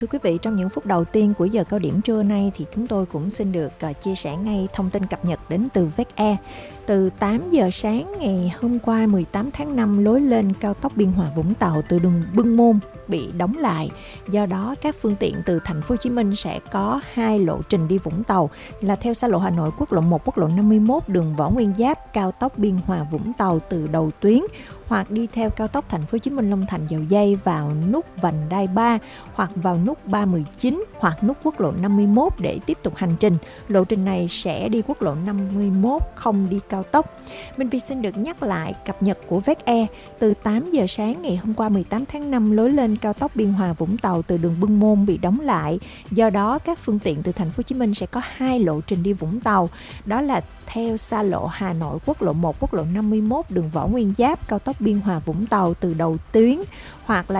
Thưa quý vị, trong những phút đầu tiên của giờ cao điểm trưa nay thì chúng tôi cũng xin được chia sẻ ngay thông tin cập nhật đến từ VecAir. Từ 8 giờ sáng ngày hôm qua 18 tháng 5, lối lên cao tốc Biên Hòa Vũng Tàu từ đường Bưng Môn bị đóng lại. Do đó, các phương tiện từ thành phố Hồ Chí Minh sẽ có hai lộ trình đi Vũng Tàu là theo xa lộ Hà Nội, quốc lộ 1, quốc lộ 51, đường Võ Nguyên Giáp, cao tốc Biên Hòa Vũng Tàu từ đầu tuyến, hoặc đi theo cao tốc thành phố Hồ Chí Minh Long Thành Dầu Giây vào nút vành đai 3 hoặc vào nút 319 hoặc nút quốc lộ 51 để tiếp tục hành trình. Lộ trình này sẽ đi quốc lộ 51, không đi cao tốc. Minh Phi xin được nhắc lại cập nhật của VecAir. Từ 8 giờ sáng ngày hôm qua 18 tháng 5, lối lên cao tốc Biên Hòa Vũng Tàu từ đường Bưng Môn bị đóng lại. Do đó, các phương tiện từ thành phố Hồ Chí Minh sẽ có hai lộ trình đi Vũng Tàu. Đó là theo xa lộ Hà Nội, quốc lộ 1, quốc lộ 51, đường Võ Nguyên Giáp, cao tốc Biên Hòa Vũng Tàu từ đầu tuyến, hoặc là